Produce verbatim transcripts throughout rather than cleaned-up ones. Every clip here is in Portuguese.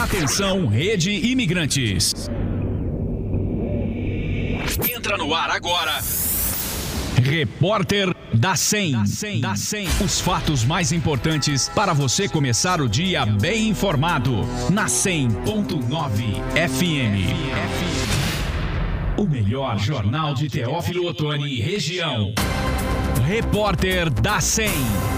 Atenção, Rede Imigrantes. Entra no ar agora. Repórter da cem. Da cem. Os fatos mais importantes para você começar o dia bem informado. Na cem ponto nove F M. O melhor jornal de Teófilo Otoni e região. Repórter da cem.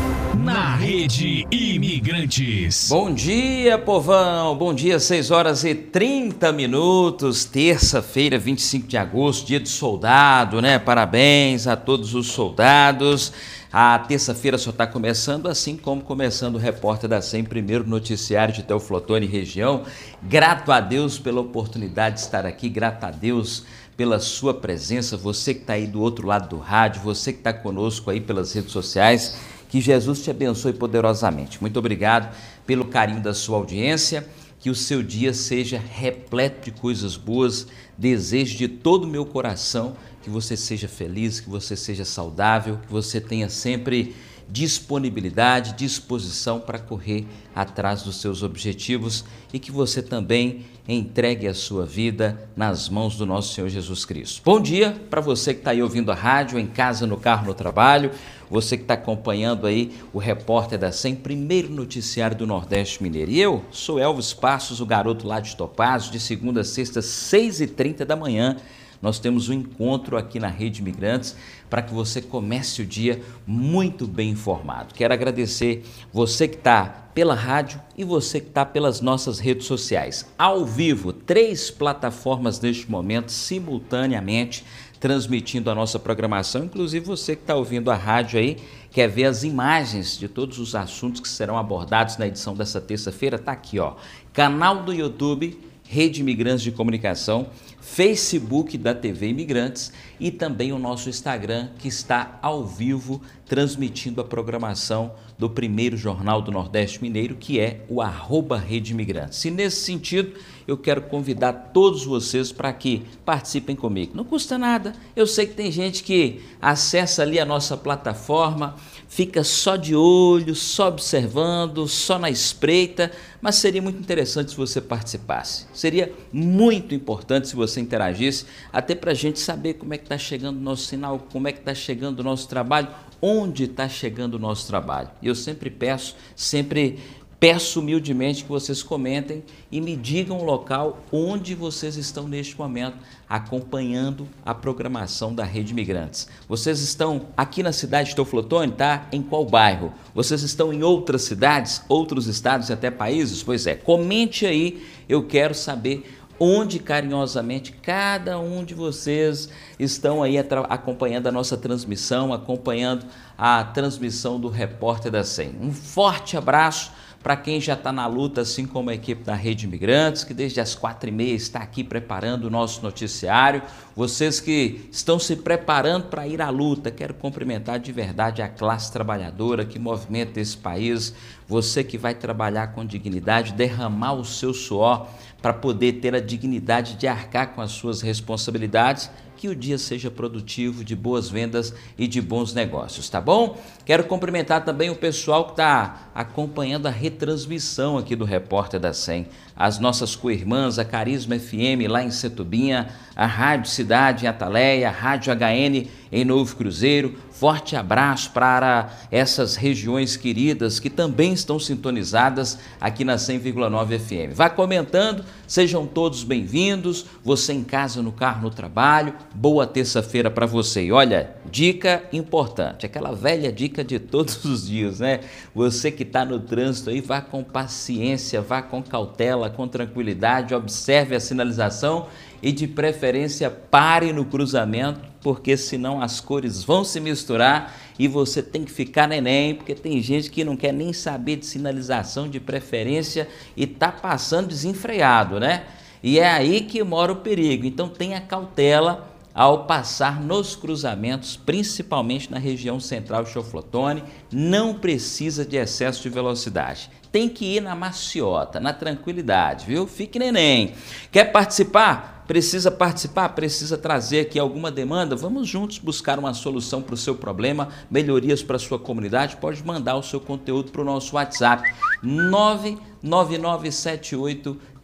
Na Rede Imigrantes. Bom dia, povão. Bom dia, seis horas e trinta minutos. Terça-feira, vinte e cinco de agosto, dia do soldado, né? Parabéns a todos os soldados. A terça-feira só está começando, assim como começando o Repórter da cem, primeiro noticiário de Teófilo Otoni e região. Grato a Deus pela oportunidade de estar aqui, grato a Deus pela sua presença, você que está aí do outro lado do rádio, você que está conosco aí pelas redes sociais. Que Jesus te abençoe poderosamente. Muito obrigado pelo carinho da sua audiência, que o seu dia seja repleto de coisas boas. Desejo de todo o meu coração que você seja feliz, que você seja saudável, que você tenha sempre disponibilidade, disposição para correr atrás dos seus objetivos e que você também entregue a sua vida nas mãos do nosso Senhor Jesus Cristo. Bom dia para você que está aí ouvindo a rádio, em casa, no carro, no trabalho, você que está acompanhando aí o Repórter da cem, primeiro noticiário do Nordeste Mineiro. E eu sou Elvis Passos, o garoto lá de Topázio, de segunda a sexta, seis e trinta da manhã. Nós temos um encontro aqui na Rede Imigrantes para que você comece o dia muito bem informado. Quero agradecer você que está pela rádio e você que está pelas nossas redes sociais. Ao vivo, três plataformas neste momento, simultaneamente, transmitindo a nossa programação. Inclusive você que está ouvindo a rádio aí, quer ver as imagens de todos os assuntos que serão abordados na edição dessa terça-feira, está aqui, ó. Canal do YouTube, Rede Imigrantes de Comunicação, Facebook da T V Imigrantes e também o nosso Instagram, que está ao vivo transmitindo a programação do primeiro jornal do Nordeste Mineiro, que é o arroba Rede Imigrantes. E nesse sentido, eu quero convidar todos vocês para que participem comigo. Não custa nada, eu sei que tem gente que acessa ali a nossa plataforma, fica só de olho, só observando, só na espreita, mas seria muito interessante se você participasse. Seria muito importante se você interagisse, até para a gente saber como é que está chegando o nosso sinal, como é que está chegando o nosso trabalho, onde está chegando o nosso trabalho. E eu sempre peço, sempre peço humildemente que vocês comentem e me digam o local onde vocês estão neste momento acompanhando a programação da Rede Imigrantes. Vocês estão aqui na cidade de Teófilo Otoni, tá? Em qual bairro? Vocês estão em outras cidades, outros estados e até países? Pois é, comente aí, eu quero saber onde carinhosamente cada um de vocês estão aí acompanhando a nossa transmissão, acompanhando a transmissão do Repórter da cem. Um forte abraço para quem já está na luta, assim como a equipe da Rede Imigrantes, que desde as quatro e meia está aqui preparando o nosso noticiário. Vocês que estão se preparando para ir à luta, quero cumprimentar de verdade a classe trabalhadora que movimenta esse país. Você que vai trabalhar com dignidade, derramar o seu suor para poder ter a dignidade de arcar com as suas responsabilidades. Que o dia seja produtivo, de boas vendas e de bons negócios, tá bom? Quero cumprimentar também o pessoal que está acompanhando a retransmissão aqui do Repórter da cem. As nossas co-irmãs, a Carisma F M lá em Setubinha, a Rádio Cidade em Ataleia, a Rádio H N em Novo Cruzeiro. Forte abraço para essas regiões queridas que também estão sintonizadas aqui na cem vírgula nove F M. Vá comentando, sejam todos bem-vindos, você em casa, no carro, no trabalho. Boa terça-feira para você. E olha, dica importante, aquela velha dica de todos os dias, né? Você que está no trânsito aí, vá com paciência, vá com cautela, com tranquilidade, observe a sinalização e de preferência pare no cruzamento, porque senão as cores vão se misturar e você tem que ficar neném, porque tem gente que não quer nem saber de sinalização, de preferência e tá passando desenfreado, né? E é aí que mora o perigo, então tenha cautela ao passar nos cruzamentos, principalmente na região central de Teófilo Otoni. Não precisa de excesso de velocidade. Tem que ir na maciota, na tranquilidade, viu? Fique neném. Quer participar? Precisa participar? Precisa trazer aqui alguma demanda? Vamos juntos buscar uma solução para o seu problema, melhorias para a sua comunidade. Pode mandar o seu conteúdo para o nosso WhatsApp nove nove nove sete oito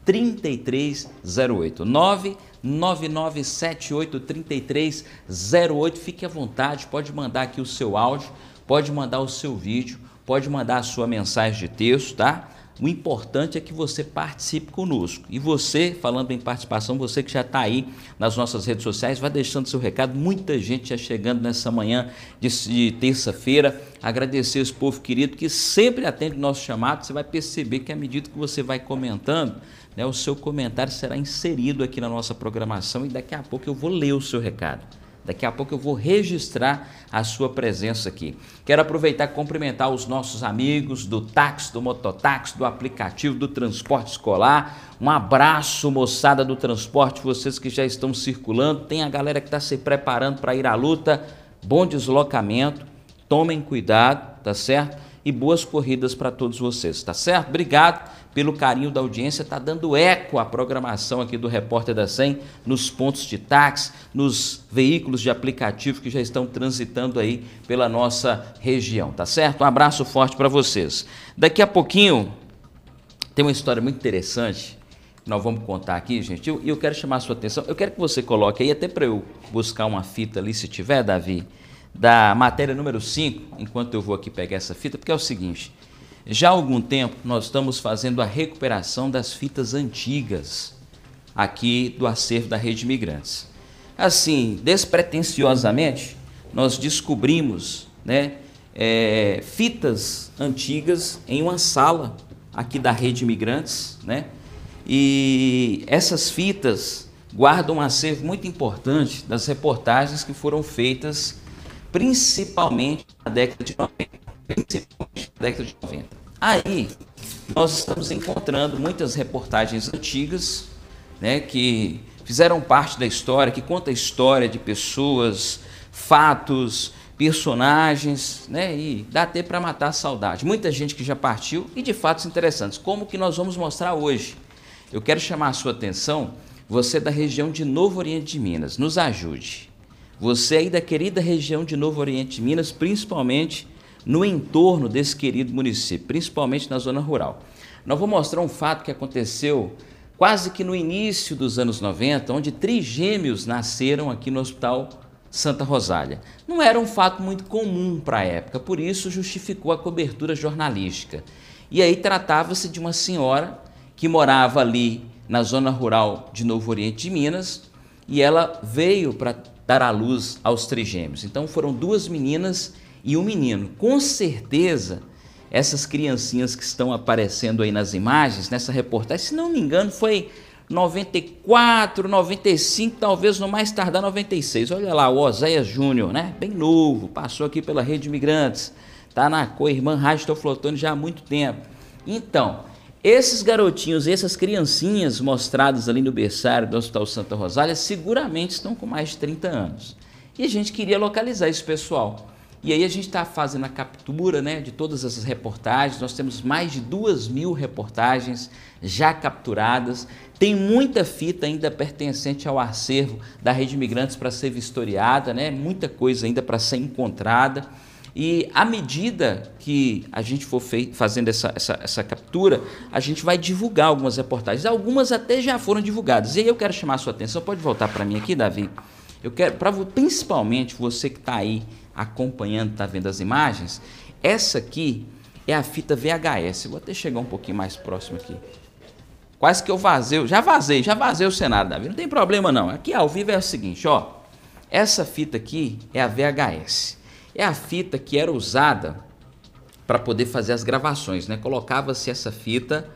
três três zero oito. nove nove nove sete oito três três zero oito. Fique à vontade, pode mandar aqui o seu áudio, pode mandar o seu vídeo, pode mandar a sua mensagem de texto, tá? O importante é que você participe conosco. E você, falando em participação, você que já está aí nas nossas redes sociais, vai deixando seu recado. Muita gente já chegando nessa manhã de, de terça-feira. Agradecer esse povo querido que sempre atende o nosso chamado. Você vai perceber que à medida que você vai comentando, né, o seu comentário será inserido aqui na nossa programação e daqui a pouco eu vou ler o seu recado. Daqui a pouco eu vou registrar a sua presença aqui. Quero aproveitar e cumprimentar os nossos amigos do táxi, do mototáxi, do aplicativo, do transporte escolar. Um abraço, moçada do transporte, vocês que já estão circulando. Tem a galera que está se preparando para ir à luta. Bom deslocamento, tomem cuidado, tá certo? E boas corridas para todos vocês, tá certo? Obrigado pelo carinho da audiência, está dando eco à programação aqui do Repórter da cem, nos pontos de táxi, nos veículos de aplicativo que já estão transitando aí pela nossa região, tá certo? Um abraço forte para vocês. Daqui a pouquinho tem uma história muito interessante que nós vamos contar aqui, gente, e eu, eu quero chamar a sua atenção, eu quero que você coloque aí, até para eu buscar uma fita ali, se tiver, Davi, da matéria número cinco, enquanto eu vou aqui pegar essa fita, porque é o seguinte: já há algum tempo nós estamos fazendo a recuperação das fitas antigas aqui do acervo da Rede Imigrantes. Assim, despretensiosamente, nós descobrimos, né, é, fitas antigas em uma sala aqui da Rede Imigrantes, né, e essas fitas guardam um acervo muito importante das reportagens que foram feitas principalmente na década de noventa. Principalmente na década de noventa. Aí, nós estamos encontrando muitas reportagens antigas, né, que fizeram parte da história, que conta a história de pessoas, fatos, personagens, né, e dá até para matar a saudade. Muita gente que já partiu e de fatos interessantes, como que nós vamos mostrar hoje. Eu quero chamar a sua atenção, você da região de Novo Oriente de Minas, nos ajude. Você aí da querida região de Novo Oriente de Minas, principalmente no entorno desse querido município, principalmente na zona rural. Nós vamos mostrar um fato que aconteceu quase que no início dos anos noventa, onde trigêmeos nasceram aqui no Hospital Santa Rosália. Não era um fato muito comum para a época, por isso justificou a cobertura jornalística. E aí tratava-se de uma senhora que morava ali na zona rural de Novo Oriente de Minas e ela veio para dar à luz aos trigêmeos. Então foram duas meninas e um menino. Com certeza, essas criancinhas que estão aparecendo aí nas imagens, nessa reportagem, se não me engano, foi noventa e quatro, noventa e cinco, talvez no mais tardar noventa e seis. Olha lá, o Oséias Júnior, né? Bem novo, passou aqui pela Rede Imigrantes, tá na co-irmã Rádio Teoflotone já há muito tempo. Então, esses garotinhos, essas criancinhas mostradas ali no berçário do Hospital Santa Rosália, seguramente estão com mais de trinta anos. E a gente queria localizar esse pessoal. E aí a gente está fazendo a captura, né, de todas essas reportagens. Nós temos mais de duas mil reportagens já capturadas. Tem muita fita ainda pertencente ao acervo da Rede Imigrantes para ser vistoriada, né? Muita coisa ainda para ser encontrada. E à medida que a gente for fei- fazendo essa, essa, essa captura, a gente vai divulgar algumas reportagens. Algumas até já foram divulgadas. E aí eu quero chamar a sua atenção. Pode voltar para mim aqui, Davi? Eu quero, pra, principalmente você que está aí acompanhando, está vendo as imagens, essa aqui é a fita V H S. Vou até chegar um pouquinho mais próximo aqui. Quase que eu vazei, já vazei, já vazei o cenário, Davi. Não tem problema não. Aqui ao vivo é o seguinte, ó. Essa fita aqui é a V H S. É a fita que era usada para poder fazer as gravações, né? Colocava-se essa fita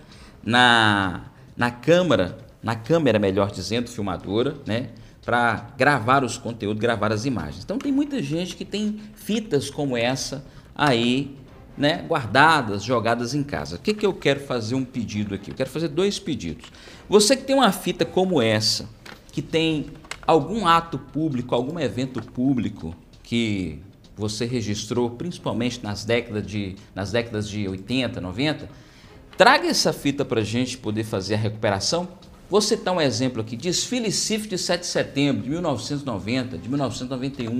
na, na câmera, na câmera, melhor dizendo, filmadora, né? Para gravar os conteúdos, gravar as imagens. Então tem muita gente que tem fitas como essa aí, né, guardadas, jogadas em casa. O que que eu quero fazer um pedido aqui? Eu quero fazer dois pedidos. Você que tem uma fita como essa, que tem algum ato público, algum evento público que você registrou, principalmente nas décadas de, nas décadas de oitenta, noventa, traga essa fita para a gente poder fazer a recuperação. Vou citar um exemplo aqui, desfile C I F de sete de setembro de mil novecentos e noventa, de mil novecentos e noventa e um,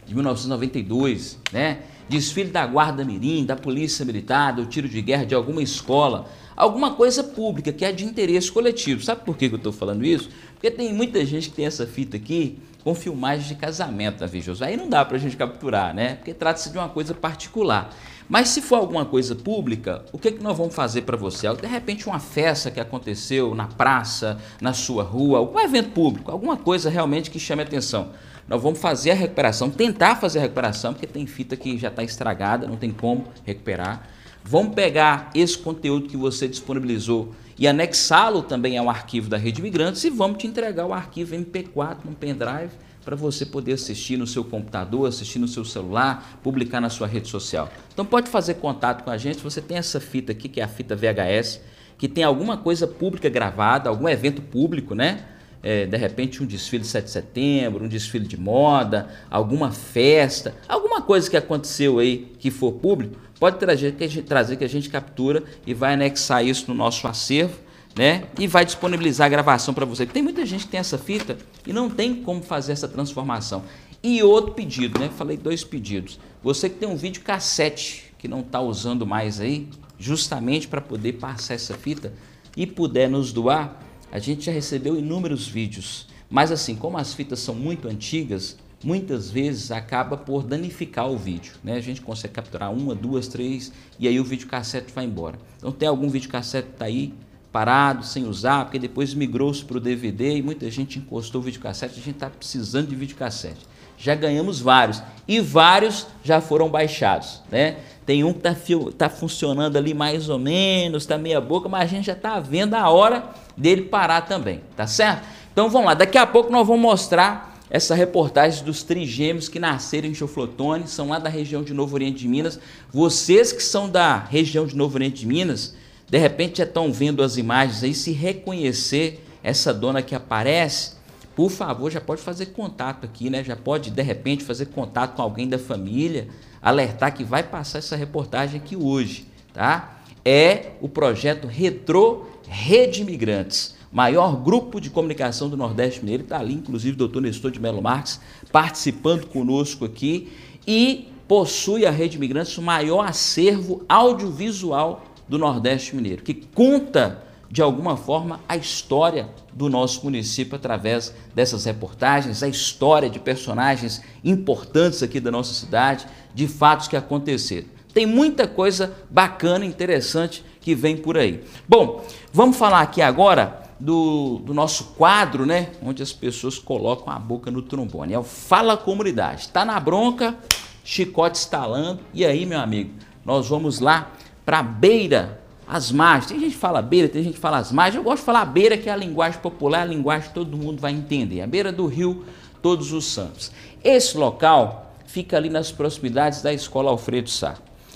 de mil novecentos e noventa e dois, né? Desfile da Guarda Mirim, da Polícia Militar, do tiro de guerra de alguma escola, alguma coisa pública que é de interesse coletivo. Sabe por que eu estou falando isso? Porque tem muita gente que tem essa fita aqui com filmagem de casamento, Davi Josué. Aí não dá para a gente capturar, né? Porque trata-se de uma coisa particular. Mas se for alguma coisa pública, o que, que nós vamos fazer para você? De repente uma festa que aconteceu na praça, na sua rua, algum evento público, alguma coisa realmente que chame a atenção. Nós vamos fazer a recuperação, tentar fazer a recuperação, porque tem fita que já está estragada, não tem como recuperar. Vamos pegar esse conteúdo que você disponibilizou e anexá-lo também ao arquivo da Rede Imigrantes e vamos te entregar o arquivo M P quatro, num pendrive, para você poder assistir no seu computador, assistir no seu celular, publicar na sua rede social. Então pode fazer contato com a gente, você tem essa fita aqui, que é a fita V H S, que tem alguma coisa pública gravada, algum evento público, né? É, de repente um desfile de sete de setembro, um desfile de moda, alguma festa, alguma coisa que aconteceu aí que for público, pode trazer que a gente, trazer que a gente captura e vai anexar isso no nosso acervo, né? E vai disponibilizar a gravação para você. Tem muita gente que tem essa fita e não tem como fazer essa transformação. E outro pedido, né? Falei dois pedidos. Você que tem um vídeo cassete que não está usando mais aí, justamente para poder passar essa fita e puder nos doar, a gente já recebeu inúmeros vídeos. Mas assim, como as fitas são muito antigas, muitas vezes acaba por danificar o vídeo, né? A gente consegue capturar uma, duas, três e aí o videocassete vai embora. Então tem algum videocassete que está aí parado, sem usar, porque depois migrou-se para o D V D e muita gente encostou o videocassete, a gente está precisando de videocassete. Já ganhamos vários e vários já foram baixados, né? Tem um que está tá funcionando ali mais ou menos, está meia boca, mas a gente já está vendo a hora dele parar também, tá certo? Então vamos lá, daqui a pouco nós vamos mostrar essa reportagem dos trigêmeos que nasceram em Choflotone, são lá da região de Novo Oriente de Minas. Vocês que são da região de Novo Oriente de Minas, de repente já estão vendo as imagens aí, se reconhecer essa dona que aparece, por favor, já pode fazer contato aqui, né? Já pode, de repente, fazer contato com alguém da família, alertar que vai passar essa reportagem aqui hoje, tá? É o projeto Retro Rede Imigrantes, maior grupo de comunicação do Nordeste Mineiro, está ali, inclusive, o doutor Nestor de Melo Marques, participando conosco aqui, e possui a Rede Imigrantes o maior acervo audiovisual do Nordeste Mineiro, que conta, de alguma forma, a história do nosso município através dessas reportagens, a história de personagens importantes aqui da nossa cidade, de fatos que aconteceram. Tem muita coisa bacana, interessante que vem por aí. Bom, vamos falar aqui agora do, do nosso quadro, né? Onde as pessoas colocam a boca no trombone. É o Fala Comunidade. Está na bronca, chicote estalando. E aí, meu amigo, nós vamos lá para a beira, as margens. Tem gente que fala beira, tem gente que fala as margens. Eu gosto de falar beira, que é a linguagem popular, a linguagem que todo mundo vai entender. A beira do rio Todos os Santos. Esse local fica ali nas proximidades da Escola Alfredo Sá.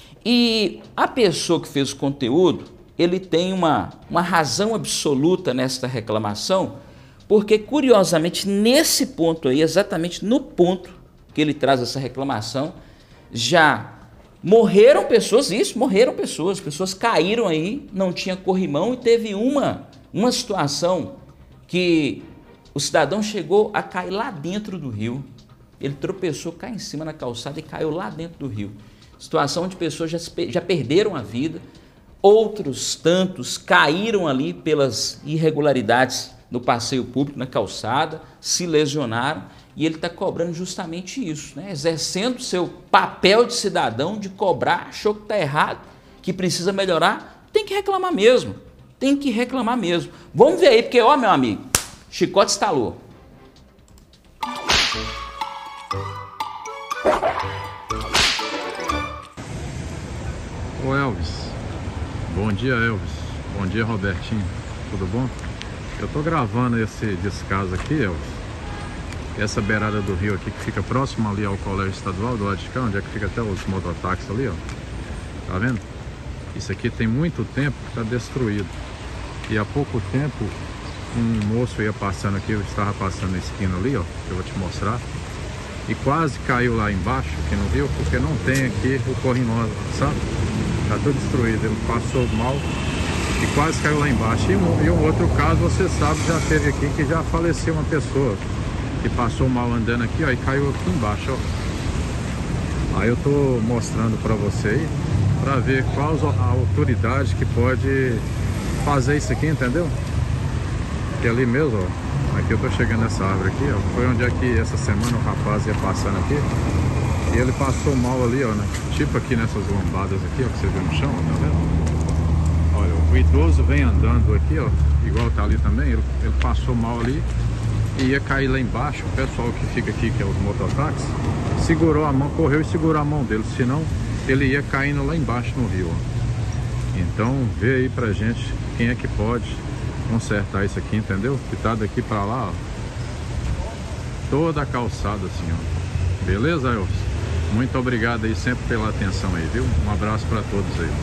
E a pessoa que fez o conteúdo, ele tem uma, uma razão absoluta nesta reclamação, porque, curiosamente, nesse ponto aí, exatamente no ponto que ele traz essa reclamação, já morreram pessoas, isso, morreram pessoas, pessoas caíram aí, não tinha corrimão e teve uma, uma situação que o cidadão chegou a cair lá dentro do rio, ele tropeçou, caiu em cima na calçada e caiu lá dentro do rio. Situação onde pessoas já, já perderam a vida, outros tantos caíram ali pelas irregularidades no passeio público, na calçada, se lesionaram, e ele está cobrando justamente isso, né? Exercendo seu papel de cidadão, de cobrar, achou que está errado, que precisa melhorar, tem que reclamar mesmo, tem que reclamar mesmo. Vamos ver aí, porque, ó, meu amigo, chicote estalou. Ô Elvis, bom dia Elvis, bom dia Robertinho, tudo bom? Eu tô gravando esse descaso aqui, Elvis, essa beirada do rio aqui que fica próximo ali ao colégio estadual do lado de cá, onde é que fica até os mototáxis ali, ó, tá vendo? Isso aqui tem muito tempo que tá destruído, e há pouco tempo um moço ia passando aqui, eu estava passando na esquina ali, ó, que eu vou te mostrar, e quase caiu lá embaixo, aqui no rio, porque não tem aqui o corrimão, sabe? Tá tudo destruído, ele passou mal e quase caiu lá embaixo. E um, e um outro caso, você sabe, já teve aqui que já faleceu uma pessoa que passou mal andando aqui, ó, e caiu aqui embaixo, ó. Aí eu tô mostrando para você aí, para ver qual a autoridade que pode fazer isso aqui, entendeu? Que ali mesmo, ó, aqui eu tô chegando nessa árvore aqui, ó, foi onde é que essa semana o rapaz ia passando aqui e ele passou mal ali, ó, né? Tipo aqui nessas lombadas aqui, ó, que você vê no chão, ó, tá vendo? Olha, o idoso vem andando aqui, ó, igual tá ali também, ele, ele passou mal ali e ia cair lá embaixo. O pessoal que fica aqui, que é os mototáxis, segurou a mão, correu e segurou a mão dele, senão ele ia caindo lá embaixo no rio, ó. Então vê aí pra gente quem é que pode consertar isso aqui, entendeu? Que tá daqui pra lá, ó, toda a calçada assim, ó. Beleza, Elvis? Muito obrigado aí sempre pela atenção aí, viu? Um abraço pra todos aí.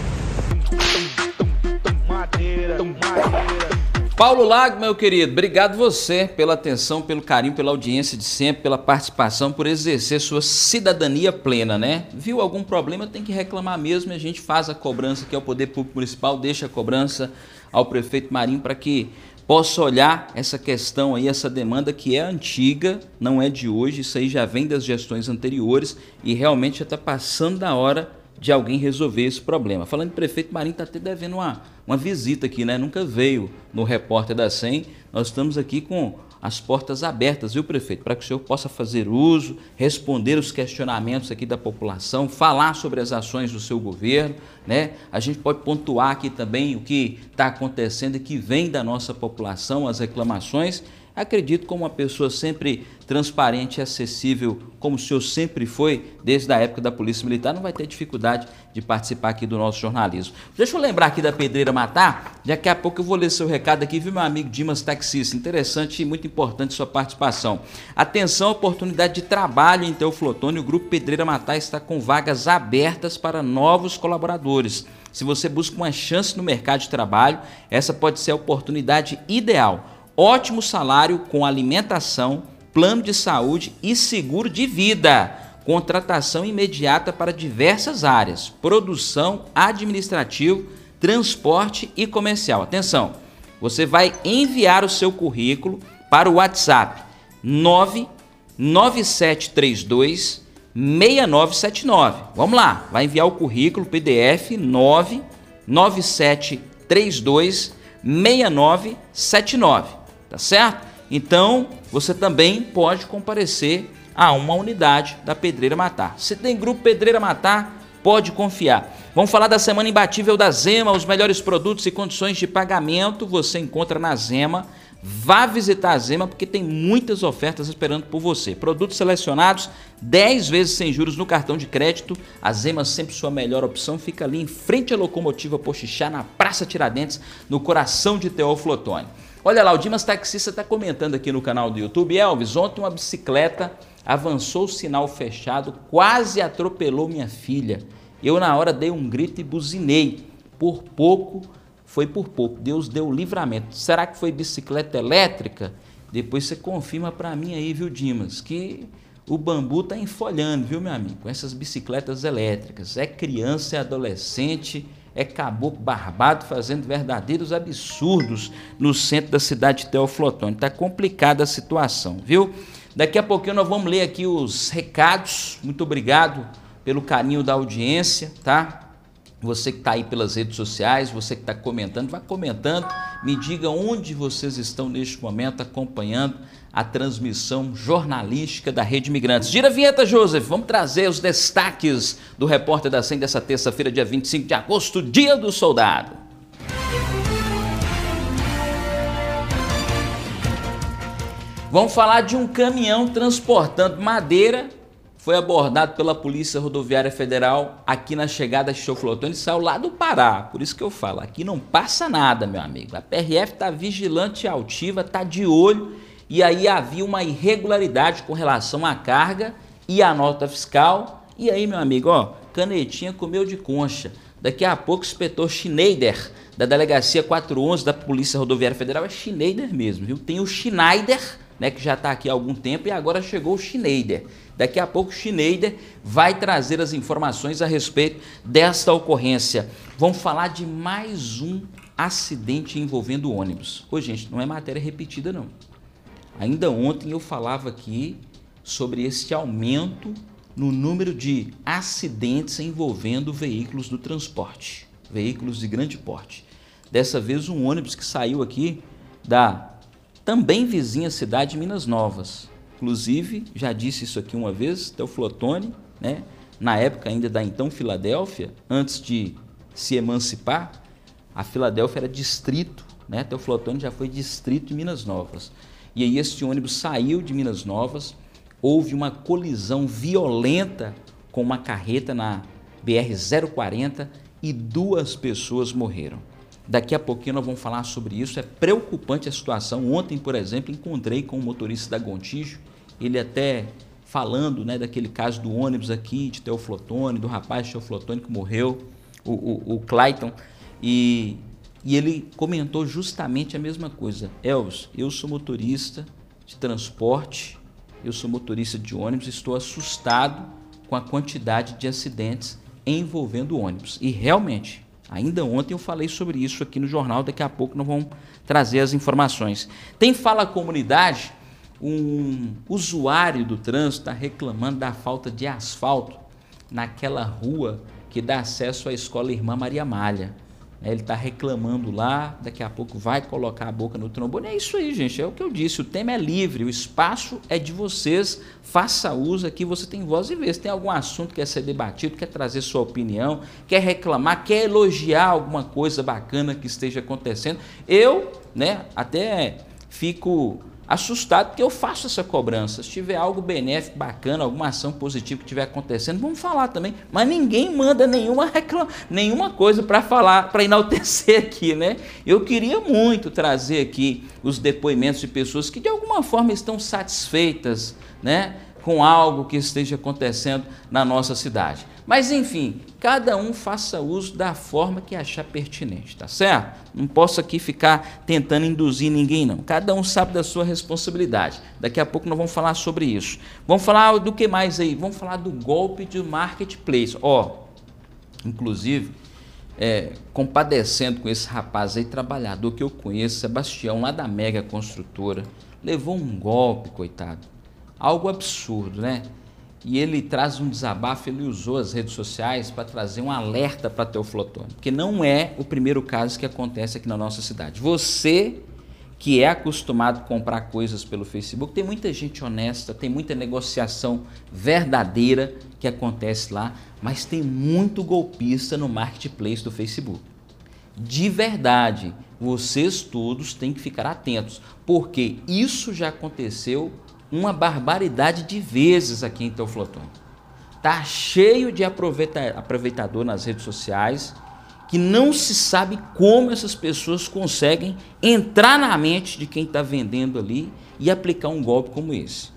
Paulo Lago, meu querido, obrigado você pela atenção, pelo carinho, pela audiência de sempre, pela participação, por exercer sua cidadania plena, né? Viu algum problema, tem que reclamar mesmo, e a gente faz a cobrança aqui ao Poder Público Municipal, deixa a cobrança ao prefeito Marinho para que possa olhar essa questão aí, essa demanda que é antiga, não é de hoje, isso aí já vem das gestões anteriores e realmente já está passando da hora de alguém resolver esse problema. Falando de prefeito, Marinho está até devendo uma, uma visita aqui, né? Nunca veio no Repórter da S E M. Nós estamos aqui com as portas abertas, viu, prefeito? Para que o senhor possa fazer uso, responder os questionamentos aqui da população, falar sobre as ações do seu governo, né? A gente pode pontuar aqui também o que está acontecendo e que vem da nossa população, as reclamações. Acredito como uma pessoa sempre transparente e acessível, como o senhor sempre foi, desde a época da Polícia Militar, não vai ter dificuldade de participar aqui do nosso jornalismo. Deixa eu lembrar aqui da Pedreira Matar, daqui a pouco eu vou ler seu recado aqui, viu, meu amigo Dimas Taxista? Interessante e muito importante sua participação. Atenção, oportunidade de trabalho em Teoflotone, o Grupo Pedreira Matar está com vagas abertas para novos colaboradores. Se você busca uma chance no mercado de trabalho, essa pode ser a oportunidade ideal. Ótimo salário com alimentação, plano de saúde e seguro de vida. Contratação imediata para diversas áreas: produção, administrativo, transporte e comercial. Atenção, você vai enviar o seu currículo para o WhatsApp nove nove sete três dois seis nove sete nove. Vamos lá, vai enviar o currículo P D F nove nove sete três dois seis nove sete nove. Tá certo? Então, você também pode comparecer a uma unidade da Pedreira Matar. Se tem Grupo Pedreira Matar, pode confiar. Vamos falar da Semana Imbatível da Zema, os melhores produtos e condições de pagamento você encontra na Zema. Vá visitar a Zema porque tem muitas ofertas esperando por você. Produtos selecionados, dez vezes sem juros no cartão de crédito. A Zema, sempre sua melhor opção, fica ali em frente à locomotiva Poxixá, na Praça Tiradentes, no coração de Teoflotone. Olha lá, o Dimas Taxista está comentando aqui no canal do YouTube. Elvis, ontem uma bicicleta avançou o sinal fechado, quase atropelou minha filha. Eu na hora dei um grito e buzinei. Por pouco, foi por pouco. Deus deu o livramento. Será que foi bicicleta elétrica? Depois você confirma para mim aí, viu, Dimas, que o bambu está enfolhando, viu, meu amigo, com essas bicicletas elétricas. É criança, é adolescente, é caboclo barbado fazendo verdadeiros absurdos no centro da cidade de Teoflotone. Está complicada a situação, viu? Daqui a pouquinho nós vamos ler aqui os recados. Muito obrigado pelo carinho da audiência, tá? Você que está aí pelas redes sociais, você que está comentando, vai comentando, me diga onde vocês estão neste momento acompanhando a transmissão jornalística da Rede Imigrantes. Gira a vinheta, Joseph, vamos trazer os destaques do Repórter da S E M dessa terça-feira, dia vinte e cinco de agosto, dia do soldado. Vamos falar de um caminhão transportando madeira. Foi abordado pela Polícia Rodoviária Federal aqui na chegada de Teoflotone e saiu lá do Pará. Por isso que eu falo, aqui não passa nada, meu amigo. A P R F está vigilante e altiva, está de olho. E aí havia uma irregularidade com relação à carga e à nota fiscal. E aí, meu amigo, ó, canetinha comeu de concha. Daqui a pouco o inspetor Schneider, da Delegacia quatrocentos e onze da Polícia Rodoviária Federal, é Schneider mesmo, viu? Tem o Schneider, né, que já está aqui há algum tempo, e agora chegou o Schneider. Daqui a pouco o Schneider vai trazer as informações a respeito desta ocorrência. Vamos falar de mais um acidente envolvendo ônibus. Ô, gente, não é matéria repetida, não. Ainda ontem eu falava aqui sobre esse aumento no número de acidentes envolvendo veículos do transporte, veículos de grande porte. Dessa vez um ônibus que saiu aqui da também vizinha cidade de Minas Novas. Inclusive, já disse isso aqui uma vez, Teoflotone, né? Na época ainda da então Filadélfia, antes de se emancipar, a Filadélfia era distrito, né? Teoflotone já foi distrito de Minas Novas. E aí esse ônibus saiu de Minas Novas, houve uma colisão violenta com uma carreta na B R zero quarenta e duas pessoas morreram. Daqui a pouquinho nós vamos falar sobre isso, é preocupante a situação. Ontem, por exemplo, encontrei com o motorista da Gontijo, ele até falando, né, daquele caso do ônibus aqui, de Teoflotone, do rapaz de Teoflotone que morreu, o, o, o Clayton, e, e ele comentou justamente a mesma coisa. Elvis, eu sou motorista de transporte, eu sou motorista de ônibus, estou assustado com a quantidade de acidentes envolvendo ônibus. E realmente, ainda ontem eu falei sobre isso aqui no jornal, daqui a pouco nós vamos trazer as informações. Tem Fala Comunidade, um usuário do trânsito está reclamando da falta de asfalto naquela rua que dá acesso à escola Irmã Maria Malha. Ele está reclamando lá, daqui a pouco vai colocar a boca no trombone. É isso aí, gente, é o que eu disse, o tema é livre, o espaço é de vocês, faça uso aqui, você tem voz e vez. Se tem algum assunto que quer ser debatido, quer trazer sua opinião, quer reclamar, quer elogiar alguma coisa bacana que esteja acontecendo, eu, né, até fico assustado porque eu faço essa cobrança. Se tiver algo benéfico, bacana, alguma ação positiva que estiver acontecendo, vamos falar também. Mas ninguém manda nenhuma, reclam... nenhuma coisa para falar, para enaltecer aqui, né? Eu queria muito trazer aqui os depoimentos de pessoas que de alguma forma estão satisfeitas, né, com algo que esteja acontecendo na nossa cidade. Mas enfim, cada um faça uso da forma que achar pertinente, tá certo? Não posso aqui ficar tentando induzir ninguém não. Cada um sabe da sua responsabilidade. Daqui a pouco nós vamos falar sobre isso. Vamos falar do que mais aí? Vamos falar do golpe de marketplace. Ó, inclusive, é, compadecendo com esse rapaz aí, trabalhador que eu conheço, Sebastião, lá da Mega Construtora, levou um golpe, coitado. Algo absurdo, né? E ele traz um desabafo, ele usou as redes sociais para trazer um alerta para Teoflotone, porque não é o primeiro caso que acontece aqui na nossa cidade. Você que é acostumado a comprar coisas pelo Facebook, tem muita gente honesta, tem muita negociação verdadeira que acontece lá, mas tem muito golpista no marketplace do Facebook. De verdade, vocês todos têm que ficar atentos, porque isso já aconteceu uma barbaridade de vezes aqui em Teoflotone. Tá cheio de aproveita, aproveitador nas redes sociais, que não se sabe como essas pessoas conseguem entrar na mente de quem está vendendo ali e aplicar um golpe como esse.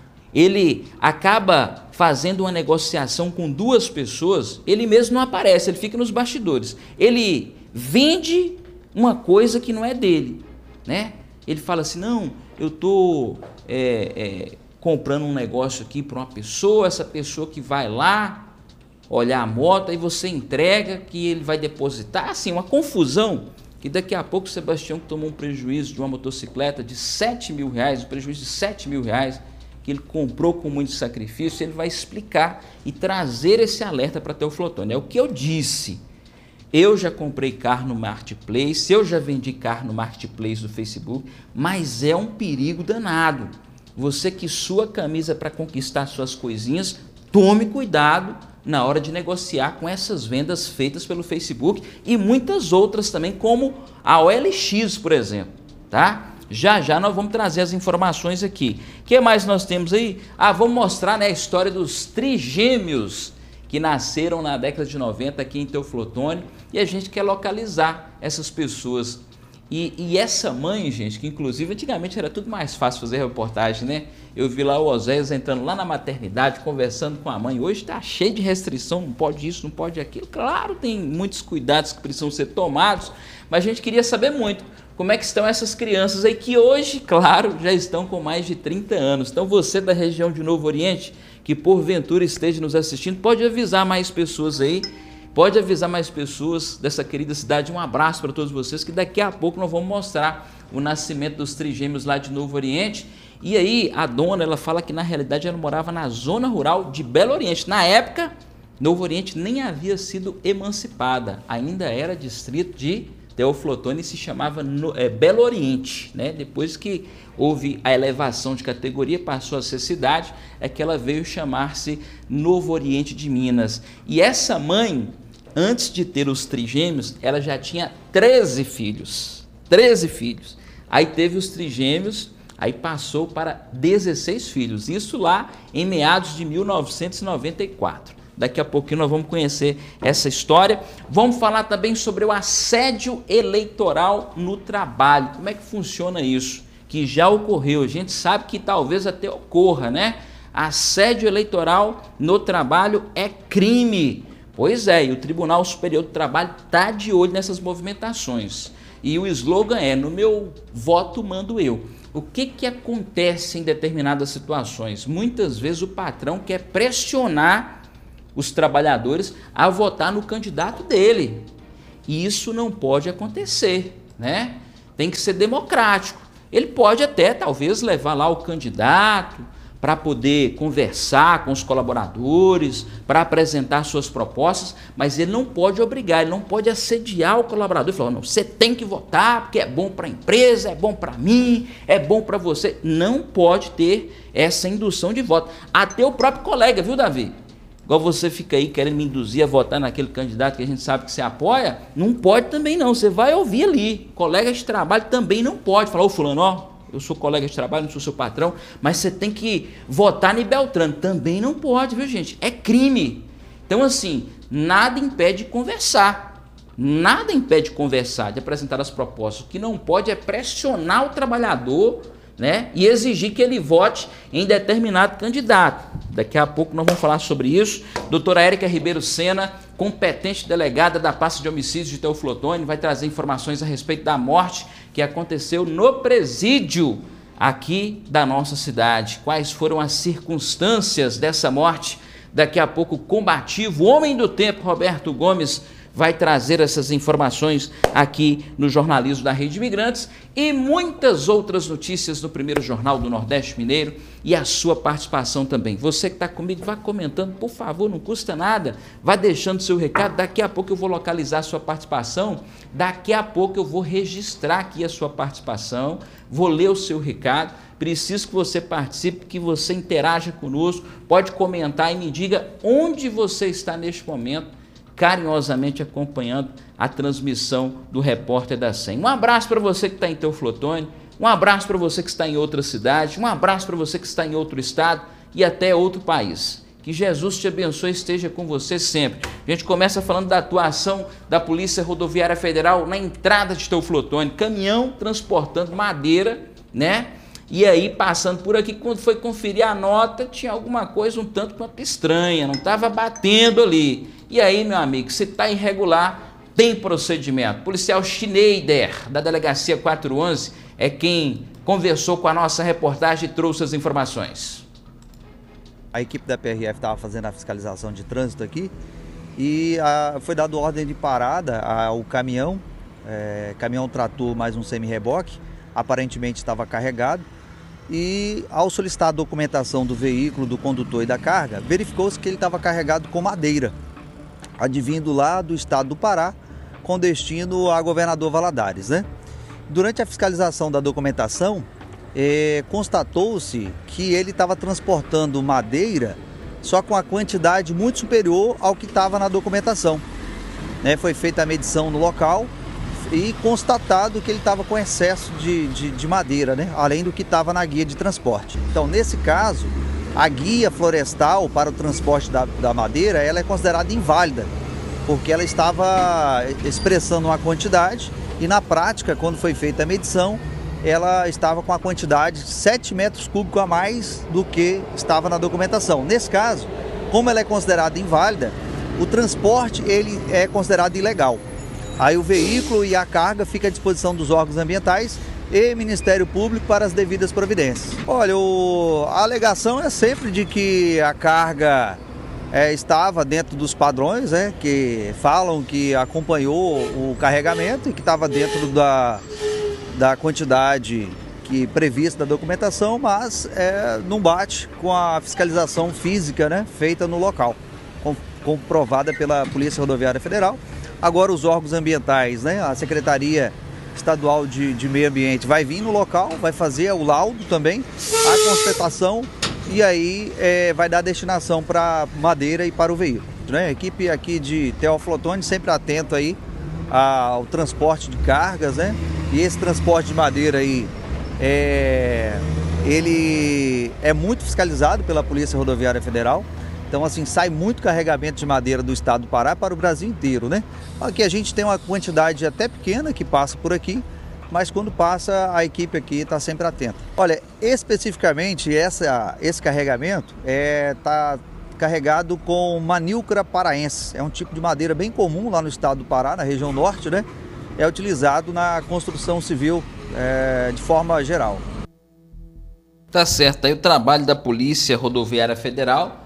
Ele acaba fazendo uma negociação com duas pessoas, ele mesmo não aparece, ele fica nos bastidores. Ele vende uma coisa que não é dele, né? Ele fala assim, não, eu estou é, é, comprando um negócio aqui para uma pessoa, essa pessoa que vai lá olhar a moto, aí você entrega que ele vai depositar, assim, uma confusão, que daqui a pouco o Sebastião tomou um prejuízo de uma motocicleta de sete mil reais, um prejuízo de sete mil reais, que ele comprou com muito sacrifício, ele vai explicar e trazer esse alerta para Teoflotone. É o que eu disse. Eu já comprei carro no marketplace, eu já vendi carro no marketplace do Facebook, mas é um perigo danado. Você que sua camisa para conquistar suas coisinhas, tome cuidado na hora de negociar com essas vendas feitas pelo Facebook e muitas outras também, como a O L X, por exemplo, tá? Já já nós vamos trazer as informações aqui. O que mais nós temos aí? Ah, vamos mostrar, né, a história dos trigêmeos que nasceram na década de noventa aqui em Teoflotone, e a gente quer localizar essas pessoas. E, e essa mãe, gente, que inclusive antigamente era tudo mais fácil fazer reportagem, né? Eu vi lá o Oséias entrando lá na maternidade, conversando com a mãe. Hoje está cheio de restrição, não pode isso, não pode aquilo. Claro, tem muitos cuidados que precisam ser tomados, mas a gente queria saber muito como é que estão essas crianças aí, que hoje, claro, já estão com mais de trinta anos. Então você da região de Novo Oriente, que porventura esteja nos assistindo, pode avisar mais pessoas aí, pode avisar mais pessoas dessa querida cidade. Um abraço para todos vocês, que daqui a pouco nós vamos mostrar o nascimento dos trigêmeos lá de Novo Oriente. E aí a dona, ela fala que na realidade ela morava na zona rural de Belo Oriente. Na época, Novo Oriente nem havia sido emancipada, ainda era distrito de Teoflotone e se chamava no, é, Belo Oriente, né? Depois que houve a elevação de categoria, passou a ser cidade, é que ela veio chamar-se Novo Oriente de Minas. E essa mãe, antes de ter os trigêmeos, ela já tinha treze filhos, treze filhos. Aí teve os trigêmeos, aí passou para dezesseis filhos, isso lá em meados de mil novecentos e noventa e quatro. Daqui a pouquinho nós vamos conhecer essa história. Vamos falar também sobre o assédio eleitoral no trabalho. Como é que funciona isso? Que já ocorreu. A gente sabe que talvez até ocorra, né? Assédio eleitoral no trabalho é crime. Pois é, e o Tribunal Superior do Trabalho está de olho nessas movimentações. E o slogan é: no meu voto mando eu. O que que acontece em determinadas situações? Muitas vezes o patrão quer pressionar os trabalhadores a votar no candidato dele. E isso não pode acontecer, né? Tem que ser democrático. Ele pode até, talvez, levar lá o candidato para poder conversar com os colaboradores, para apresentar suas propostas, mas ele não pode obrigar, ele não pode assediar o colaborador e falar: não, você tem que votar porque é bom para a empresa, é bom para mim, é bom para você. Não pode ter essa indução de voto. Até o próprio colega, viu, Davi? Igual você fica aí querendo me induzir a votar naquele candidato que a gente sabe que você apoia, não pode também não, você vai ouvir ali. Colega de trabalho também não pode falar: ô fulano, ó, eu sou colega de trabalho, não sou seu patrão, mas você tem que votar em Beltrano. Também não pode, viu, gente? É crime. Então, assim, nada impede de conversar. Nada impede de conversar, de apresentar as propostas. O que não pode é pressionar o trabalhador, né, e exigir que ele vote em determinado candidato. Daqui a pouco nós vamos falar sobre isso. Doutora Érica Ribeiro Sena, competente delegada da pasta de homicídios de Teoflotone, vai trazer informações a respeito da morte que aconteceu no presídio aqui da nossa cidade. Quais foram as circunstâncias dessa morte? Daqui a pouco o combativo, homem do tempo, Roberto Gomes, vai trazer essas informações aqui no jornalismo da Rede Imigrantes e muitas outras notícias no primeiro Jornal do Nordeste Mineiro e a sua participação também. Você que está comigo, vá comentando, por favor, não custa nada, vá deixando seu recado. Daqui a pouco eu vou localizar a sua participação, daqui a pouco eu vou registrar aqui a sua participação, vou ler o seu recado. Preciso que você participe, que você interaja conosco, pode comentar e me diga onde você está neste momento, carinhosamente acompanhando a transmissão do Repórter da SEM. Um abraço para você que está em Teoflotone, um abraço para você que está em outra cidade, um abraço para você que está em outro estado e até outro país. Que Jesus te abençoe e esteja com você sempre. A gente começa falando da atuação da Polícia Rodoviária Federal na entrada de Teoflotone, caminhão transportando madeira, né? E aí, passando por aqui, quando foi conferir a nota, tinha alguma coisa um tanto quanto estranha, não estava batendo ali. E aí, meu amigo, se está irregular, tem procedimento. O policial Schneider, da Delegacia quatrocentos e onze, é quem conversou com a nossa reportagem e trouxe as informações. A equipe da P R F estava fazendo a fiscalização de trânsito aqui e a, foi dado ordem de parada ao caminhão, é, caminhão trator mais um semi-reboque, aparentemente estava carregado. E ao solicitar a documentação do veículo, do condutor e da carga, verificou-se que ele estava carregado com madeira, advindo lá do estado do Pará, com destino a Governador Valadares, né? Durante a fiscalização da documentação, eh, constatou-se que ele estava transportando madeira, só com a quantidade muito superior ao que estava na documentação, né? Foi feita a medição no local e constatado que ele estava com excesso de, de, de madeira, né? Além do que estava na guia de transporte. Então, nesse caso, a guia florestal para o transporte da, da madeira, ela é considerada inválida, porque ela estava expressando uma quantidade e na prática, quando foi feita a medição, ela estava com a quantidade de sete metros cúbicos a mais do que estava na documentação. Nesse caso, como ela é considerada inválida, o transporte ele é considerado ilegal. Aí o veículo e a carga ficam à disposição dos órgãos ambientais e Ministério Público para as devidas providências. Olha, o, a alegação é sempre de que a carga é, estava dentro dos padrões, né, que falam que acompanhou o carregamento e que estava dentro da, da quantidade que prevista da documentação, mas é, não bate com a fiscalização física, né, feita no local, com, comprovada pela Polícia Rodoviária Federal. Agora os órgãos ambientais, né, a Secretaria Estadual de, de Meio Ambiente vai vir no local, vai fazer o laudo também, a constatação, e aí é, vai dar destinação para madeira e para o veículo, né? A equipe aqui de Teófilo Otoni sempre atenta aí ao transporte de cargas, né? E esse transporte de madeira aí, é, ele é muito fiscalizado pela Polícia Rodoviária Federal. Então, assim, sai muito carregamento de madeira do estado do Pará para o Brasil inteiro, né? Aqui a gente tem uma quantidade até pequena que passa por aqui, mas quando passa, a equipe aqui está sempre atenta. Olha, especificamente essa, esse carregamento está é, carregado com Manilcra paraense. É um tipo de madeira bem comum lá no estado do Pará, na região norte, né? É utilizado na construção civil é, de forma geral. Tá certo, aí o trabalho da Polícia Rodoviária Federal.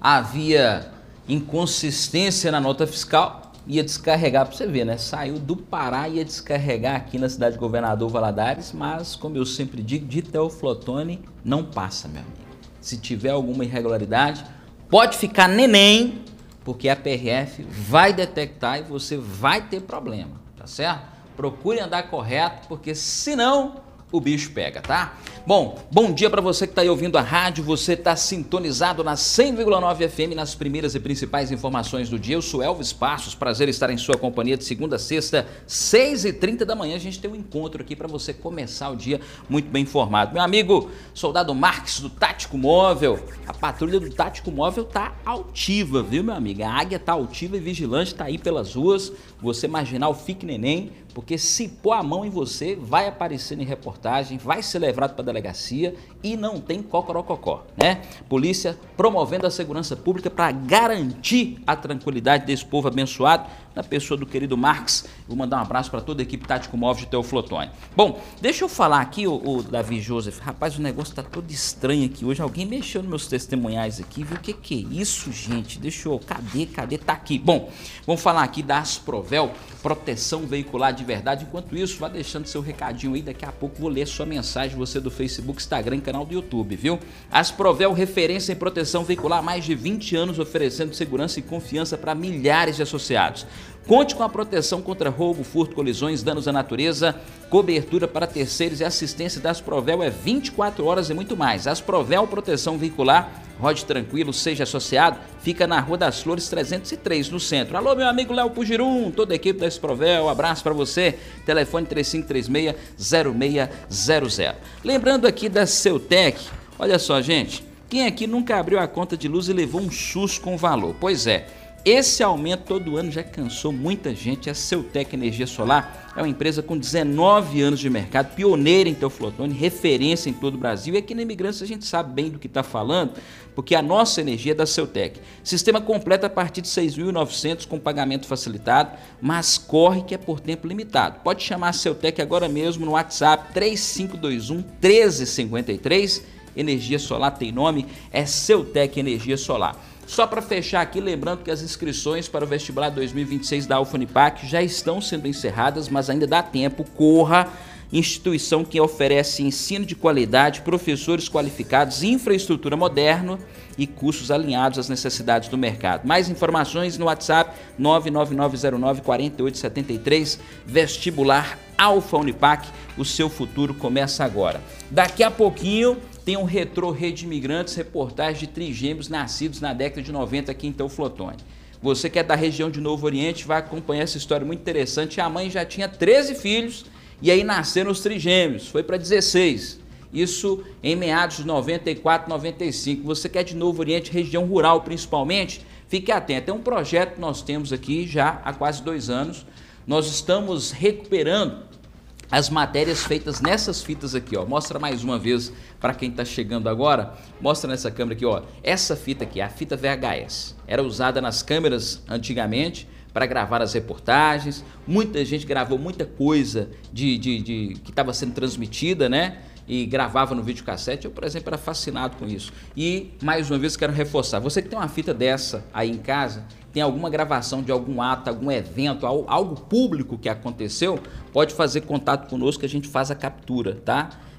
Havia inconsistência na nota fiscal, ia descarregar, para você ver, né? Saiu do Pará e ia descarregar aqui na cidade de Governador Valadares, mas, como eu sempre digo, de Teófilo Otoni não passa, meu amigo. Se tiver alguma irregularidade, pode ficar neném, porque a P R F vai detectar e você vai ter problema, tá certo? Procure andar correto, porque senão o bicho pega, tá? Bom, bom dia para você que está aí ouvindo a rádio, você está sintonizado na cem vírgula nove F M, nas primeiras e principais informações do dia. Eu sou Elvis Passos, prazer estar em sua companhia de segunda a sexta, seis e trinta da manhã. A gente tem um encontro aqui para você começar o dia muito bem informado. Meu amigo Soldado Marques do Tático Móvel, a patrulha do Tático Móvel tá altiva, viu, meu amigo? A águia tá altiva e vigilante, tá aí pelas ruas. Você marginal, fique neném, porque se pôr a mão em você, vai aparecer em reportagem, vai ser levado para a delegacia e não tem cocorococó, né? Polícia promovendo a segurança pública para garantir a tranquilidade desse povo abençoado, na pessoa do querido Marques. Vou mandar um abraço para toda a equipe Tático Móvel de Teófilo Otoni. Bom, deixa eu falar aqui, o, o Davi Joseph, rapaz, o negócio tá todo estranho aqui hoje, alguém mexeu nos meus testemunhais aqui, viu? O que que é isso, gente? Deixa eu, cadê, cadê? Tá aqui. Bom, vamos falar aqui da Asprovel, proteção veicular de verdade. Enquanto isso, vá deixando seu recadinho aí, daqui a pouco vou ler sua mensagem, você do Facebook, Instagram e canal do YouTube, viu? Asprovel, referência em proteção veicular há mais de vinte anos, oferecendo segurança e confiança para milhares de associados. Conte com a proteção contra roubo, furto, colisões, danos à natureza, cobertura para terceiros e assistência da Asprovel é vinte e quatro horas e muito mais. Asprovel Proteção Veicular, rode tranquilo, seja associado, fica na Rua das Flores trezentos e três, no centro. Alô, meu amigo Léo Pugirum, toda a equipe da Asprovel, um abraço para você. Telefone três cinco três seis, zero seis zero zero. Lembrando aqui da Ceutec, olha só, gente, quem aqui nunca abriu a conta de luz e levou um susto com o valor? Pois é. Esse aumento todo ano já cansou muita gente. A Ceutec Energia Solar é uma empresa com dezenove anos de mercado, pioneira em Teófilo Otoni, referência em todo o Brasil. E aqui na Imigrantes a gente sabe bem do que está falando, porque a nossa energia é da Ceutec. Sistema completo a partir de seis mil e novecentos com pagamento facilitado, mas corre que é por tempo limitado. Pode chamar a Ceutec agora mesmo no WhatsApp três cinco dois um, um três cinco três. Energia solar tem nome, é Ceutec Energia Solar. Só para fechar aqui, lembrando que as inscrições para o vestibular dois mil e vinte e seis da Ufunipac já estão sendo encerradas, mas ainda dá tempo, corra. Instituição que oferece ensino de qualidade, professores qualificados, infraestrutura moderna e cursos alinhados às necessidades do mercado. Mais informações no WhatsApp nove nove nove zero nove quatro oito sete três, vestibular Alfa Unipac, o seu futuro começa agora. Daqui a pouquinho tem um Retrô Rede Imigrantes, reportagem de trigêmeos nascidos na década de noventa aqui em Teófilo Otoni. Você que é da região de Novo Oriente vai acompanhar essa história muito interessante. A mãe já tinha treze filhos e aí nasceram os trigêmeos, foi para dezesseis. Isso em meados de noventa e quatro, noventa e cinco. Você que é de Novo Oriente, região rural principalmente, fique atento. É um projeto que nós temos aqui já há quase dois anos. Nós estamos recuperando as matérias feitas nessas fitas aqui, ó. Mostra mais uma vez para quem está chegando agora. Mostra nessa câmera aqui, ó. Essa fita aqui, a fita V H S. Era usada nas câmeras antigamente para gravar as reportagens. Muita gente gravou muita coisa de, de, de que estava sendo transmitida, né? E gravava no videocassete. Eu, por exemplo, era fascinado com isso. E, mais uma vez, quero reforçar. Você que tem uma fita dessa aí em casa, tem alguma gravação de algum ato, algum evento, algo público que aconteceu, pode fazer contato conosco que a gente faz a captura, tá?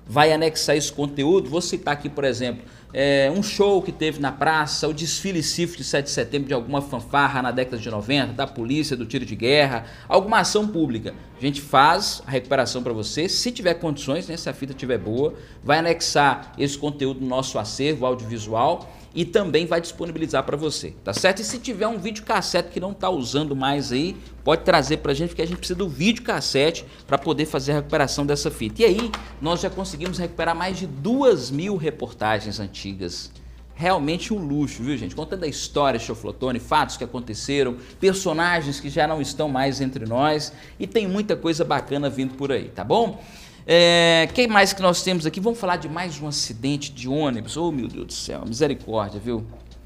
vai anexar esse conteúdo. Vou citar aqui, por exemplo, é, um show que teve na praça, o desfile cívico de sete de setembro de alguma fanfarra na década de noventa, da polícia, do tiro de guerra, alguma ação pública. A gente faz a recuperação para você, se tiver condições, né, se a fita estiver boa, vai anexar esse conteúdo no nosso acervo audiovisual e também vai disponibilizar para você, tá certo? E se tiver um videocassete que não está usando mais aí, pode trazer para a gente, porque a gente precisa do videocassete para poder fazer a recuperação dessa fita. E aí, nós já conseguimos recuperar mais de duas mil reportagens antigas. Realmente um luxo, viu, gente? Contando a história, Teoflotone, fatos que aconteceram, personagens que já não estão mais entre nós, e tem muita coisa bacana vindo por aí, tá bom? É, quem mais que nós temos aqui? Vamos falar de mais um acidente de ônibus. Oh, meu Deus do céu, misericórdia, viu?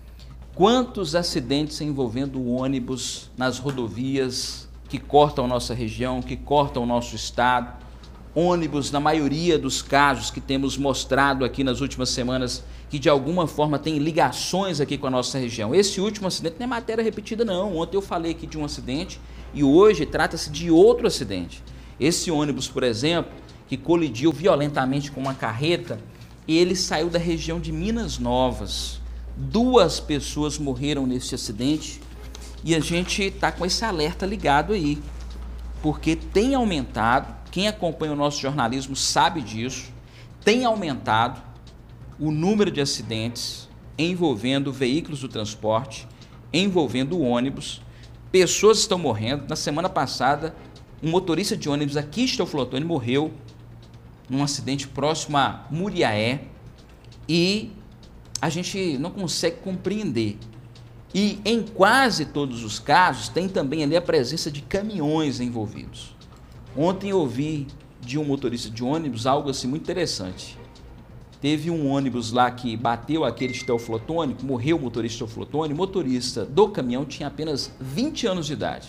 Quantos acidentes envolvendo ônibus nas rodovias que cortam nossa região, que cortam o nosso estado. Ônibus, na maioria dos casos que temos mostrado aqui nas últimas semanas, que de alguma forma tem ligações aqui com a nossa região. Esse último acidente não é matéria repetida não. Ontem eu falei aqui de um acidente e hoje trata-se de outro acidente. Esse ônibus, por exemplo, que colidiu violentamente com uma carreta, ele saiu da região de Minas Novas. Duas pessoas morreram nesse acidente e a gente está com esse alerta ligado aí, porque tem aumentado, quem acompanha o nosso jornalismo sabe disso, tem aumentado o número de acidentes envolvendo veículos do transporte, envolvendo ônibus, pessoas estão morrendo. Na semana passada, um motorista de ônibus aqui de Teoflotone morreu num acidente próximo a Muriaé e a gente não consegue compreender. E em quase todos os casos tem também ali a presença de caminhões envolvidos. Ontem eu ouvi de um motorista de ônibus algo assim muito interessante. Teve um ônibus lá que bateu aquele de Teoflotone, morreu o motorista de Teoflotone, o motorista do caminhão tinha apenas vinte anos de idade.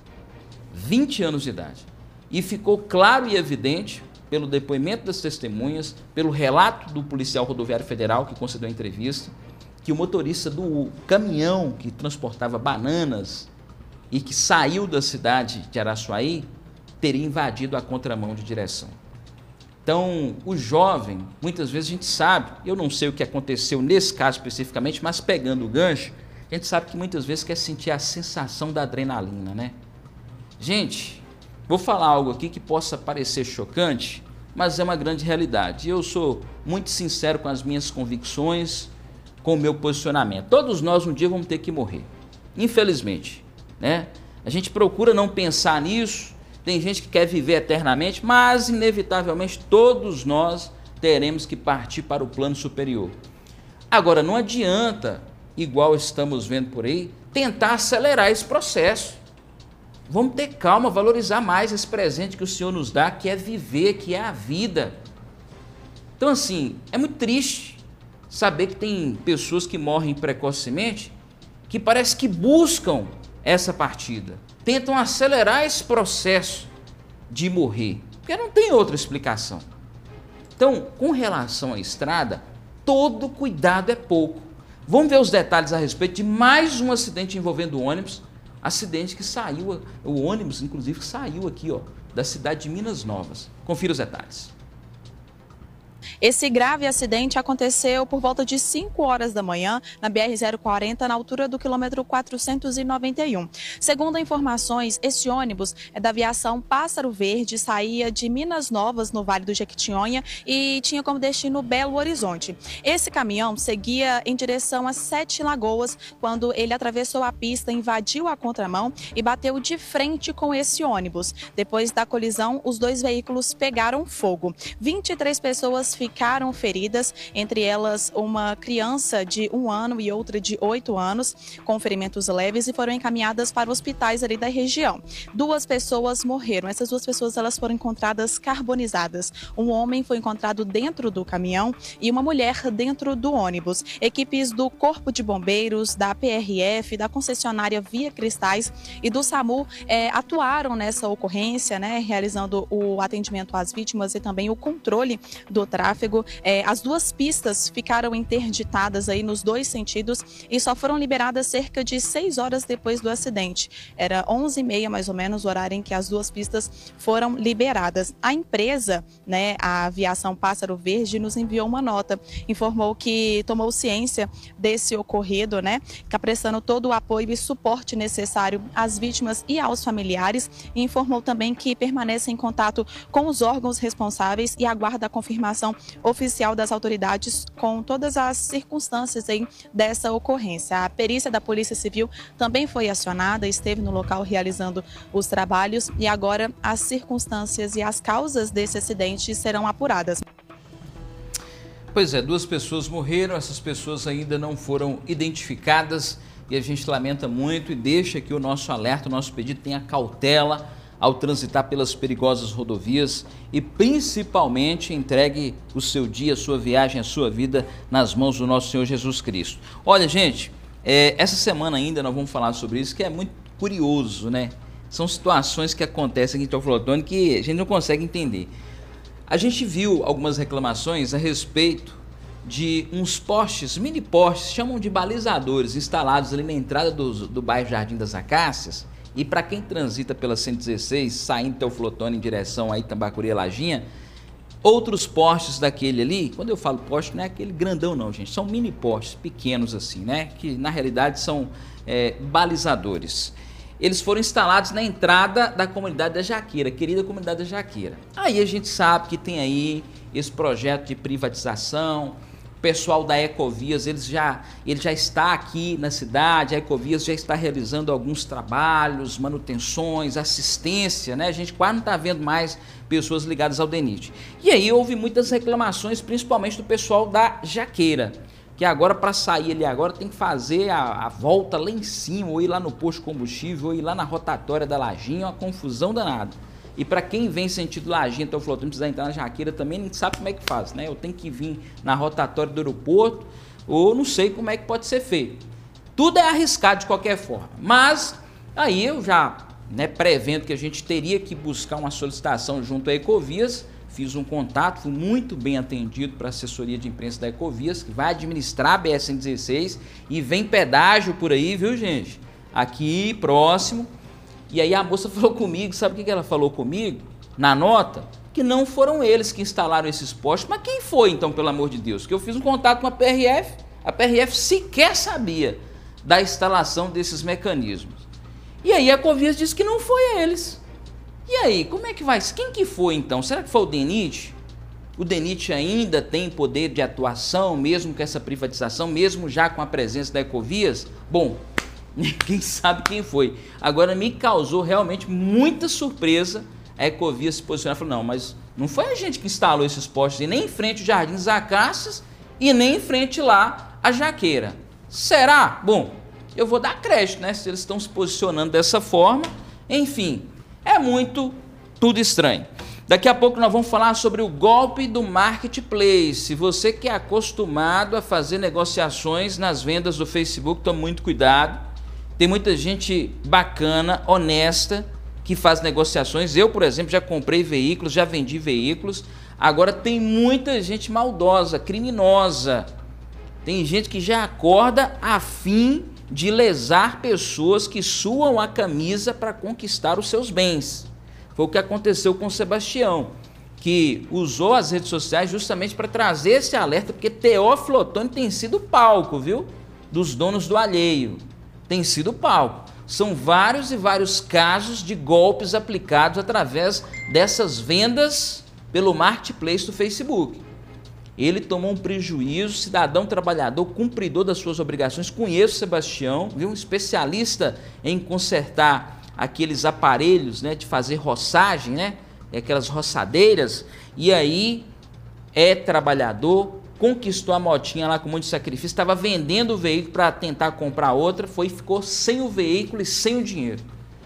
vinte anos de idade. E ficou claro e evidente, pelo depoimento das testemunhas, pelo relato do policial rodoviário federal que concedeu a entrevista, que o motorista do caminhão que transportava bananas e que saiu da cidade de Araçuaí teria invadido a contramão de direção. Então, o jovem, muitas vezes a gente sabe, eu não sei o que aconteceu nesse caso especificamente, mas pegando o gancho, a gente sabe que muitas vezes quer sentir a sensação da adrenalina, né? Gente, vou falar algo aqui que possa parecer chocante, mas é uma grande realidade. Eu sou muito sincero com as minhas convicções, com o meu posicionamento. Todos nós um dia vamos ter que morrer, infelizmente, né? A gente procura não pensar nisso, tem gente que quer viver eternamente, mas inevitavelmente todos nós teremos que partir para o plano superior. Agora, não adianta, igual estamos vendo por aí, tentar acelerar esse processo. Vamos ter calma, valorizar mais esse presente que o Senhor nos dá, que é viver, que é a vida. Então, assim, é muito triste saber que tem pessoas que morrem precocemente, que parece que buscam essa partida, tentam acelerar esse processo de morrer, porque não tem outra explicação. Então, com relação à estrada, todo cuidado é pouco. Vamos ver os detalhes a respeito de mais um acidente envolvendo ônibus, acidente que saiu, o ônibus inclusive saiu aqui, ó, da cidade de Minas Novas. Confira os detalhes. Esse grave acidente aconteceu por volta de cinco horas da manhã na B R zero quarenta, na altura do quilômetro quatrocentos e noventa e um. Segundo informações, esse ônibus é da aviação Pássaro Verde, saía de Minas Novas, no Vale do Jequitinhonha, e tinha como destino Belo Horizonte. Esse caminhão seguia em direção a Sete Lagoas quando ele atravessou a pista, invadiu a contramão e bateu de frente com esse ônibus. Depois da colisão, os dois veículos pegaram fogo. vinte e três pessoas ficaram feridas, entre elas uma criança de um ano e outra de oito anos, com ferimentos leves, e foram encaminhadas para hospitais ali da região. Duas pessoas morreram. Essas duas pessoas elas foram encontradas carbonizadas. Um homem foi encontrado dentro do caminhão e uma mulher dentro do ônibus. Equipes do Corpo de Bombeiros, da P R F, da concessionária Via Cristais e do SAMU é, atuaram nessa ocorrência, né, realizando o atendimento às vítimas e também o controle do tráfego tráfego. É, as duas pistas ficaram interditadas aí nos dois sentidos e só foram liberadas cerca de seis horas depois do acidente. Era onze e meia mais ou menos o horário em que as duas pistas foram liberadas. A empresa, né, a Aviação Pássaro Verde, nos enviou uma nota, informou que tomou ciência desse ocorrido, né, está prestando todo o apoio e suporte necessário às vítimas e aos familiares, e informou também que permanece em contato com os órgãos responsáveis e aguarda a confirmação oficial das autoridades com todas as circunstâncias aí dessa ocorrência. A perícia da Polícia Civil também foi acionada, esteve no local realizando os trabalhos e agora as circunstâncias e as causas desse acidente serão apuradas. Pois é, duas pessoas morreram, essas pessoas ainda não foram identificadas e a gente lamenta muito e deixa aqui o nosso alerta, o nosso pedido: tenha cautela ao transitar pelas perigosas rodovias e principalmente entregue o seu dia, a sua viagem, a sua vida nas mãos do nosso Senhor Jesus Cristo. Olha, gente, é, essa semana ainda nós vamos falar sobre isso, que é muito curioso, né? São situações que acontecem aqui em Teoflotone que a gente não consegue entender. A gente viu algumas reclamações a respeito de uns postes, mini postes, chamam de balizadores, instalados ali na entrada do, do bairro Jardim das Acácias. E para quem transita pela cento e dezesseis, saindo de Teoflotone em direção a Itambacuri e Lajinha, outros postes daquele ali, quando eu falo poste, não é aquele grandão não, gente, são mini postes pequenos assim, né, que na realidade são é, balizadores. Eles foram instalados na entrada da comunidade da Jaqueira, querida comunidade da Jaqueira. Aí a gente sabe que tem aí esse projeto de privatização. O pessoal da Ecovias, eles já, ele já está aqui na cidade, a Ecovias já está realizando alguns trabalhos, manutenções, assistência, né? A gente quase não está vendo mais pessoas ligadas ao DENIT. E aí houve muitas reclamações, principalmente do pessoal da Jaqueira, que agora para sair ali agora tem que fazer a, a volta lá em cima, ou ir lá no posto de combustível, ou ir lá na rotatória da Lajinha, uma confusão danada. E para quem vem sentido Lajinha, então falou, não precisa entrar na Jaqueira também, nem sabe como é que faz, né? Eu tenho que vir na rotatória do aeroporto, ou não sei como é que pode ser feito. Tudo é arriscado de qualquer forma. Mas aí eu já, né, prevendo que a gente teria que buscar uma solicitação junto à Ecovias, fiz um contato, fui muito bem atendido para a assessoria de imprensa da Ecovias, que vai administrar a B R cento e dezesseis, e vem pedágio por aí, viu, gente? Aqui, próximo. E aí a moça falou comigo, sabe o que ela falou comigo? Na nota, que não foram eles que instalaram esses postes. Mas quem foi então, pelo amor de Deus? Que eu fiz um contato com a P R F, a P R F sequer sabia da instalação desses mecanismos. E aí a Ecovias disse que não foi eles. E aí, como é que vai? Quem que foi então? Será que foi o DENIT? O DENIT ainda tem poder de atuação, mesmo com essa privatização, mesmo já com a presença da Ecovias? Bom, quem sabe quem foi. Agora me causou realmente muita surpresa a Ecovias se posicionar e falar, não, mas não foi a gente que instalou esses postes, nem em frente ao Jardim das Acácias e nem em frente lá à Jaqueira. Será? Bom, eu vou dar crédito, né? Se eles estão se posicionando dessa forma, enfim, é muito tudo estranho. Daqui a pouco nós vamos falar sobre o golpe do marketplace. Você que é acostumado a fazer negociações nas vendas do Facebook, tome muito cuidado. Tem muita gente bacana, honesta, que faz negociações. Eu, por exemplo, já comprei veículos, já vendi veículos. Agora tem muita gente maldosa, criminosa. Tem gente que já acorda a fim de lesar pessoas que suam a camisa para conquistar os seus bens. Foi o que aconteceu com o Sebastião, que usou as redes sociais justamente para trazer esse alerta, porque Teoflotone tem sido palco, viu? Dos donos do alheio. Tem sido palco. São vários e vários casos de golpes aplicados através dessas vendas pelo marketplace do Facebook. Ele tomou um prejuízo, cidadão trabalhador, cumpridor das suas obrigações. Conheço o Sebastião, viu? Um especialista em consertar aqueles aparelhos, né, de fazer roçagem, né, aquelas roçadeiras, e aí é trabalhador, conquistou a motinha lá com muito sacrifício, estava vendendo o veículo para tentar comprar outra, foi e ficou sem o veículo e sem o dinheiro.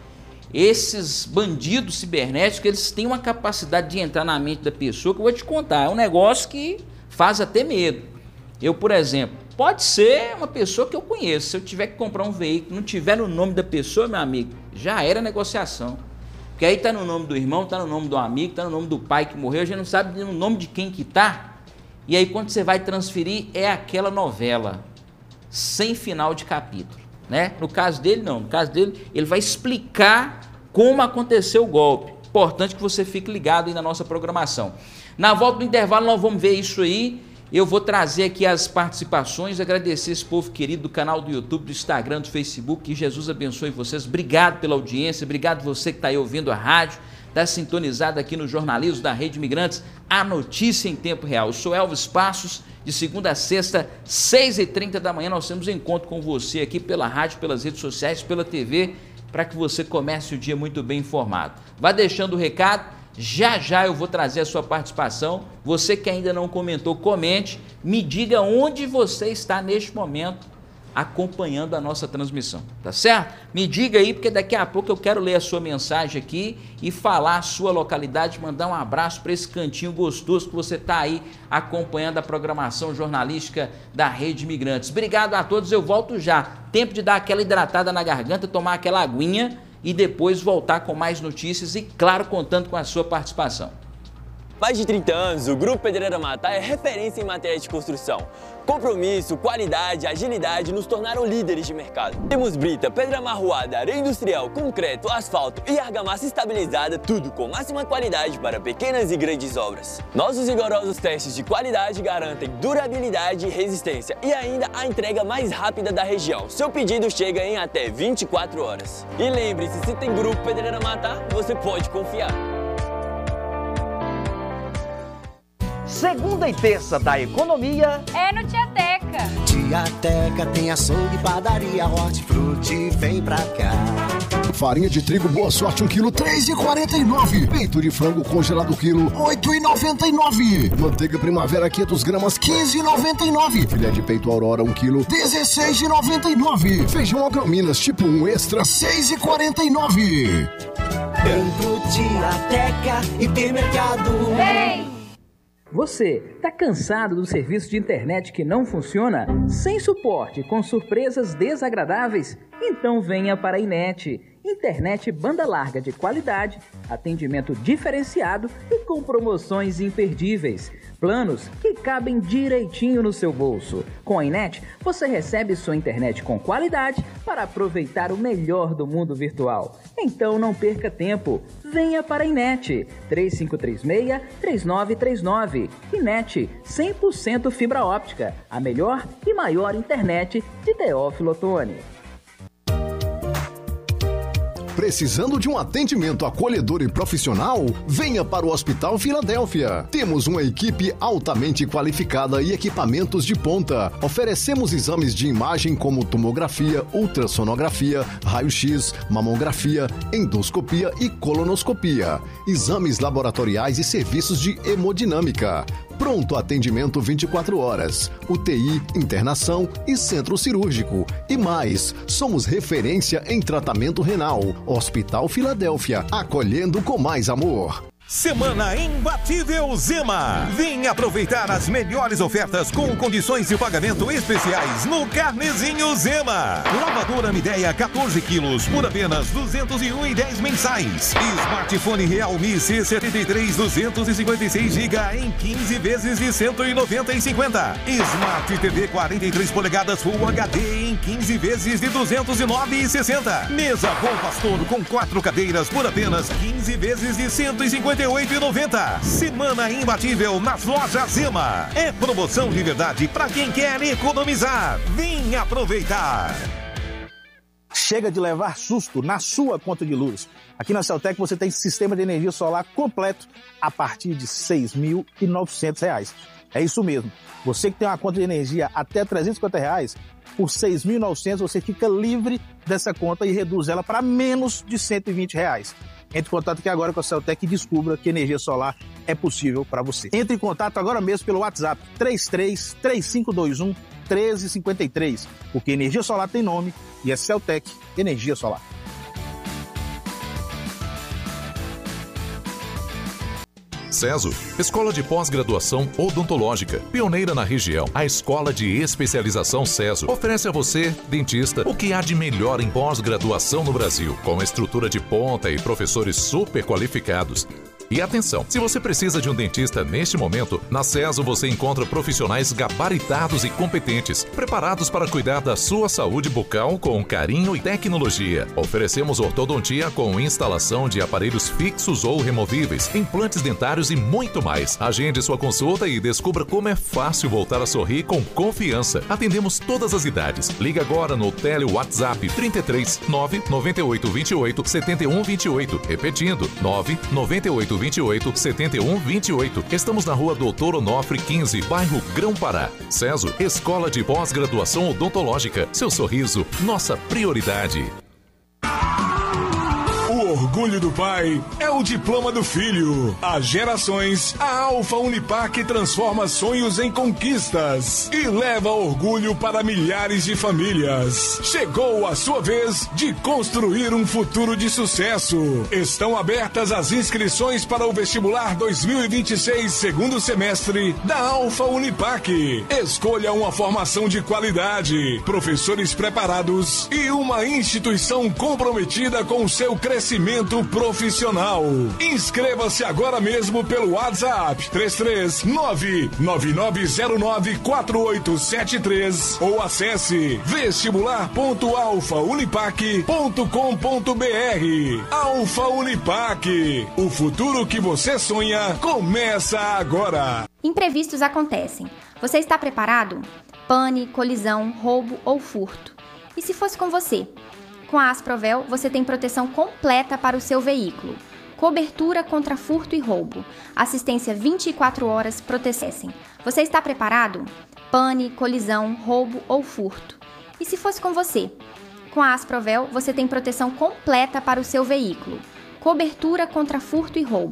Esses bandidos cibernéticos, eles têm uma capacidade de entrar na mente da pessoa que eu vou te contar, é um negócio que faz até medo. Eu, por exemplo, pode ser uma pessoa que eu conheço, se eu tiver que comprar um veículo, não tiver no nome da pessoa, meu amigo, já era negociação. Porque aí está no nome do irmão, está no nome do amigo, está no nome do pai que morreu, a gente não sabe no nome de quem que está. e aí quando você vai transferir é aquela novela, sem final de capítulo, né? No caso dele não, no caso dele ele vai explicar como aconteceu o golpe. Importante que você fique ligado aí na nossa programação. Na volta do intervalo nós vamos ver isso aí. Eu vou trazer aqui as participações, agradecer esse povo querido do canal do YouTube, do Instagram, do Facebook, que Jesus abençoe vocês. Obrigado pela audiência, obrigado você que está aí ouvindo a rádio, está sintonizado aqui no jornalismo da Rede Imigrantes, a notícia em tempo real. Eu sou Elvis Passos, de segunda a sexta, seis e trinta da manhã, nós temos um encontro com você aqui pela rádio, pelas redes sociais, pela T V, para que você comece o dia muito bem informado. Vá deixando o recado. Já já eu vou trazer a sua participação. Você que ainda não comentou, comente, me diga onde você está neste momento acompanhando a nossa transmissão, tá certo? Me diga aí, porque daqui a pouco eu quero ler a sua mensagem aqui e falar a sua localidade, mandar um abraço para esse cantinho gostoso que você está aí acompanhando a programação jornalística da Rede Imigrantes. Obrigado a todos, eu volto já. Tempo de dar aquela hidratada na garganta, tomar aquela aguinha e depois voltar com mais notícias e, claro, contando com a sua participação. Mais de trinta anos, o Grupo Pedreira Matá é referência em matéria de construção. Compromisso, qualidade, agilidade nos tornaram líderes de mercado. Temos brita, pedra amarroada, areia industrial, concreto, asfalto e argamassa estabilizada, tudo com máxima qualidade para pequenas e grandes obras. Nossos rigorosos testes de qualidade garantem durabilidade e resistência e ainda a entrega mais rápida da região. Seu pedido chega em até vinte e quatro horas. E lembre-se, se tem Grupo Pedreira Matá, você pode confiar. Segunda e terça da economia é no Tiateca. Tiateca tem açougue, padaria, hortifruti, vem pra cá. Farinha de trigo Boa Sorte um quilo, três reais e quarenta e nove centavos. Peito de frango congelado quilo, oito reais e noventa e nove centavos. Manteiga Primavera quinhentos gramas, quinze reais e noventa e nove centavos. Filé de peito Aurora um quilo, dezesseis reais e noventa e nove centavos. Feijão Agrominas tipo um extra, seis reais e quarenta e nove centavos. Vem pro Tiateca, hipermercado. Vem! Você está cansado do serviço de internet que não funciona? Sem suporte, com surpresas desagradáveis? Então venha para a Inet. Internet banda larga de qualidade, atendimento diferenciado e com promoções imperdíveis. Planos que cabem direitinho no seu bolso. Com a Inet, você recebe sua internet com qualidade para aproveitar o melhor do mundo virtual. Então não perca tempo. Venha para a Inet. três cinco três seis, três nove três nove. Inet, cem por cento fibra óptica. A melhor e maior internet de Teófilo Otoni. Precisando de um atendimento acolhedor e profissional? Venha para o Hospital Filadélfia. Temos uma equipe altamente qualificada e equipamentos de ponta. Oferecemos exames de imagem como tomografia, ultrassonografia, raio-x, mamografia, endoscopia e colonoscopia. Exames laboratoriais e serviços de hemodinâmica. Pronto atendimento vinte e quatro horas, U T I, internação e centro cirúrgico. E mais, somos referência em tratamento renal. Hospital Filadélfia, acolhendo com mais amor. Semana Imbatível Zema. Vem aproveitar as melhores ofertas com condições de pagamento especiais no Carnezinho Zema. Lavadora Midea quatorze quilos por apenas duzentos e um reais e dez centavos mensais. Smartphone Realme C setenta e três duzentos e cinquenta e seis gigabytes em quinze vezes de cento e noventa e cinquenta. Smart T V quarenta e três polegadas Full H D em quinze vezes de duzentos e nove reais e sessenta centavos. Mesa Bom Pastor com quatro cadeiras por apenas quinze vezes de cento e cinquenta e oito reais e noventa centavos. Semana imbatível nas lojas Zema. É promoção de verdade para quem quer economizar. Vem aproveitar. Chega de levar susto na sua conta de luz. Aqui na Celtec você tem sistema de energia solar completo a partir de seis mil e novecentos reais. É isso mesmo. Você que tem uma conta de energia até trezentos e cinquenta reais, por seis mil e novecentos você fica livre dessa conta e reduz ela para menos de cento e vinte reais. Entre em contato aqui agora com a Celtec e descubra que energia solar é possível para você. Entre em contato agora mesmo pelo WhatsApp três três três cinco dois um um três cinco três, porque energia solar tem nome e é Celtec Energia Solar. CESO, Escola de Pós-Graduação Odontológica, pioneira na região. A Escola de Especialização CESO oferece a você, dentista, o que há de melhor em pós-graduação no Brasil, com estrutura de ponta e professores super qualificados. E atenção, se você precisa de um dentista neste momento, na Ceso você encontra profissionais gabaritados e competentes, preparados para cuidar da sua saúde bucal com carinho e tecnologia. Oferecemos ortodontia com instalação de aparelhos fixos ou removíveis, implantes dentários e muito mais. Agende sua consulta e descubra como é fácil voltar a sorrir com confiança. Atendemos todas as idades. Liga agora no Tele WhatsApp trinta e três, nove nove oito dois oito, sete um dois oito. Repetindo, nove nove oito dois oito, sete um dois oito. Estamos na rua Doutor Onofre quinze, bairro Grão-Pará. Ceso, Escola de Pós-Graduação Odontológica. Seu sorriso, nossa prioridade. O orgulho do pai é o diploma do filho. Há gerações, a Alfa Unipac transforma sonhos em conquistas e leva orgulho para milhares de famílias. Chegou a sua vez de construir um futuro de sucesso. Estão abertas as inscrições para o vestibular dois mil e vinte e seis, segundo semestre da Alfa Unipac. Escolha uma formação de qualidade, professores preparados e uma instituição comprometida com o seu crescimento profissional. Inscreva-se agora mesmo pelo WhatsApp três três nove, nove nove zero nove, quatro oito sete três ou acesse vestibular ponto alfa unipac ponto com ponto br. Alfa Unipac, o futuro que você sonha começa agora. Imprevistos acontecem. Você está preparado? Pane, colisão, roubo ou furto. E se fosse com você? Com a Asprovel, você tem proteção completa para o seu veículo. Cobertura contra furto e roubo. Assistência vinte e quatro horas, protegem. Você está preparado? Pane, colisão, roubo ou furto. E se fosse com você? Com a Asprovel, você tem proteção completa para o seu veículo. Cobertura contra furto e roubo.